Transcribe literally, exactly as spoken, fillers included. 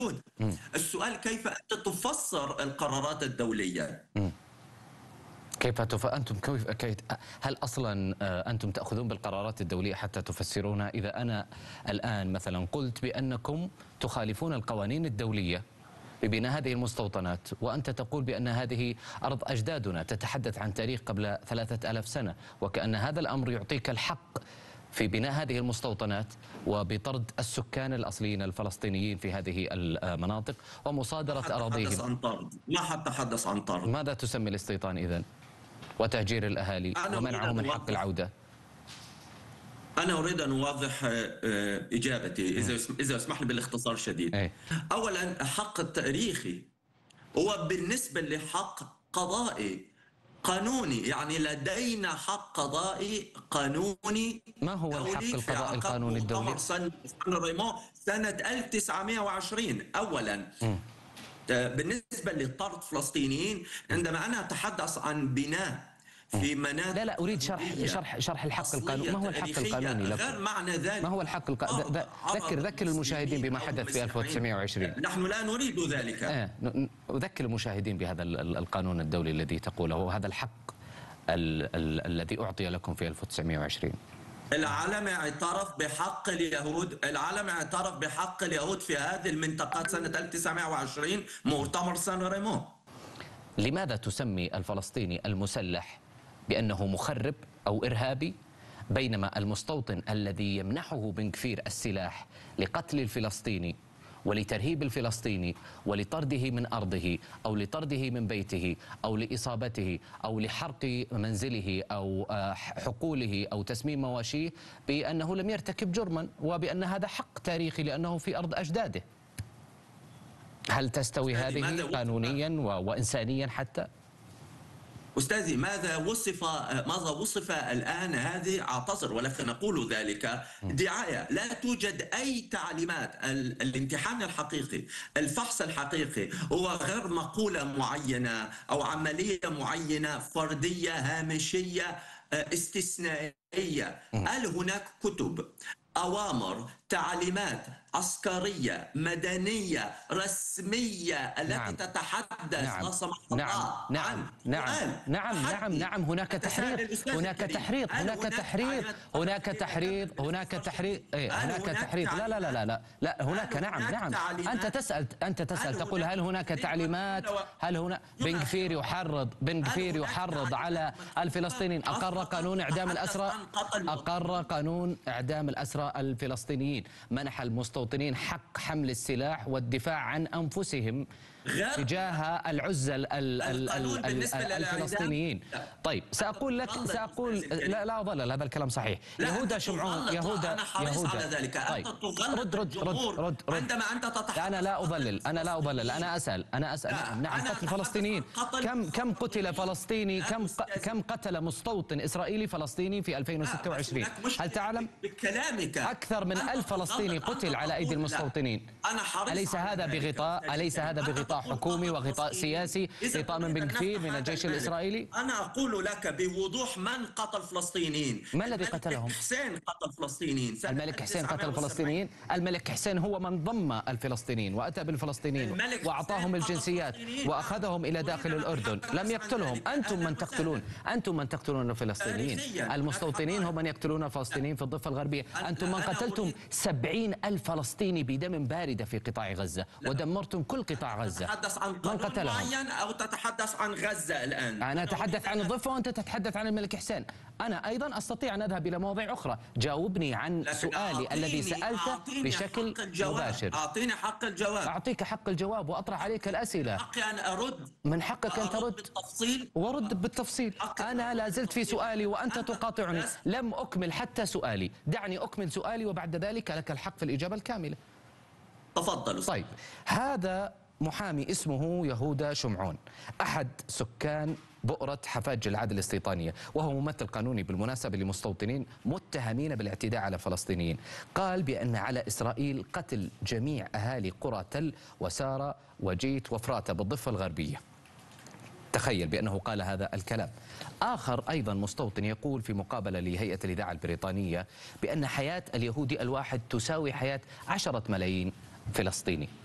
مم. السؤال كيف أنت تفسر القرارات الدولية؟ مم. كيف تف... أنتم كيف... كيف هل أصلا أنتم تأخذون بالقرارات الدولية حتى تفسرونها؟ إذا أنا الآن مثلا قلت بأنكم تخالفون القوانين الدولية ببناء هذه المستوطنات، وأنت تقول بأن هذه أرض أجدادنا، تتحدث عن تاريخ قبل ثلاثة آلاف سنة، وكأن هذا الأمر يعطيك الحق في بناء هذه المستوطنات وبطرد السكان الأصليين الفلسطينيين في هذه المناطق ومصادرة أراضيهم. عن طرد. لا أتحدث عن طرد. ماذا تسمي الاستيطان إذن؟ وتهجير الأهالي ومنعهم من حق العودة. أنا أريد أن أوضح إجابتي إذا إذا اسمح لي بالاختصار الشديد. أي. أولا، الحق التاريخي هو بالنسبة لحق قضائي قانوني، يعني لدينا حق قضائي قانوني. ما هو الحق القضائي القانوني الدولي؟ سنة سنة ألف وتسعمئة وعشرين. أولا م. بالنسبة لطرد فلسطينيين، عندما أنا أتحدث عن بناء في مناطق، لا لا أريد شرح شرح شرح الحق القانوني. ما هو الحق القانوني لكم؟ غير معنى ذلك. ما هو الحق الق... ذكر ذكر المشاهدين بما حدث في ألف وتسعمئة وعشرين. نحن لا نريد ذلك. آه. أذكر المشاهدين بهذا القانون الدولي الذي تقوله، وهذا الحق ال... ال... الذي أعطي لكم في ألف وتسعمئة وعشرين. العالم اعترف بحق اليهود، العالم اعترف بحق اليهود في هذه المنطقات سنة ألف وتسعمئة وعشرين، مؤتمر سان ريمو. لماذا تسمي الفلسطيني المسلح بأنه مخرب أو إرهابي، بينما المستوطن الذي يمنحه بن كفير السلاح لقتل الفلسطيني ولترهيب الفلسطيني ولطرده من أرضه أو لطرده من بيته أو لإصابته أو لحرق منزله أو حقوله أو تسميم مواشيه بأنه لم يرتكب جرما وبأن هذا حق تاريخي لأنه في أرض أجداده؟ هل تستوي هذه قانونيا وإنسانيا حتى؟ أستاذي، ماذا وصف ماذا وصف الآن هذه؟ أعتذر ولكن أقول ذلك دعاية. لا توجد أي تعليمات. الامتحان الحقيقي، الفحص الحقيقي هو غير مقولة معينة أو عملية معينة فردية هامشية استثنائية. هل هناك كتب، أوامر، تعليمات عسكرية مدنية رسمية التي نعم. تتحدث نعم. لا سمح الله نعم. عن نعم. نعم. نعم. نعم. نعم. هناك تحريض، هناك تحريض، هناك تحريض، هناك تحريض، هناك تحريض، إيه هناك تحريض. لا لا لا لا لا لا هناك. نعم. نعم. أنت تسأل أنت تسأل تقول هل هناك تعليمات؟ هل هناك بن كفير يحرض بن كفير يحرض على الفلسطينيين؟ أقر قانون إعدام الأسرى، أقر قانون إعدام الأسرى الفلسطينيين، منح المستوطنين حق حمل السلاح والدفاع عن أنفسهم تجاه العزل الفلسطينيين. طيب سأقول لك سأقول لا لا أضلل، هذا الكلام صحيح. يهودا شمعون، يهودا يهودا طيب رد رد رد رد عندما أنت تتحدث. أنا لا أضلل، أنا لا أضلل، أنا أسأل أنا أسأل نعم نعم قتل الفلسطينيين. كم كم قتل فلسطيني، كم كم قتل مستوطن إسرائيلي فلسطيني في ألفين وستة وعشرين؟ هل تعلم؟ بكلامك أكثر من ألف فلسطيني قتل على أيدي المستوطنين. أليس هذا بغطاء أليس هذا بغطاء حكومي وغطاء سياسي، غطاء من بن كفير من الجيش الإسرائيلي؟ أنا أقول لك بوضوح من قتل فلسطينيين. ما الذي قتلهم؟ الملك حسين قتل فلسطينيين. الملك حسين قتل الفلسطينيين؟ الملك حسين هو من ضم الفلسطينيين وأتى بالفلسطينيين وأعطاهم الجنسيات وأخذهم إلى داخل الأردن، لم يقتلهم. أنتم من تقتلون، أنتم من تقتلون الفلسطينيين. المستوطنين هم من يقتلون الفلسطينيين في الضفة الغربية. أنتم من قتلتم سبعين ألف فلسطيني بدم باردة في قطاع غزة ودمرتم كل قطاع غزة. تتحدث عن قانون معين أو تتحدث عن غزة الآن؟ أنا أتحدث عن الضفة وأنت تتحدث عن الملك حسين. أنا أيضا أستطيع أن أذهب إلى مواضيع أخرى. جاوبني عن سؤالي الذي سألته بشكل مباشر. أعطيني حق الجواب. أعطيك حق الجواب وأطرح عليك الأسئلة. حقي أن أرد. من حقك أن ترد بالتفصيل ورد بالتفصيل. أنا لا زلت في سؤالي وأنت تقاطعني. لم أكمل حتى سؤالي. دعني أكمل سؤالي وبعد ذلك لك الحق في الإجابة الكاملة. تفضل. طيب هذا محامي اسمه يهودا شمعون، أحد سكان بؤرة حفاج العدل الاستيطانية، وهو ممثل قانوني بالمناسبة لمستوطنين متهمين بالاعتداء على الفلسطينيين. قال بأن على إسرائيل قتل جميع أهالي قرى تل وسارة وجيت وفراتة بالضفة الغربية. تخيل بأنه قال هذا الكلام. آخر أيضا مستوطن يقول في مقابلة لهيئة الإذاعة البريطانية بأن حياة اليهودي الواحد تساوي حياة عشرة ملايين فلسطيني.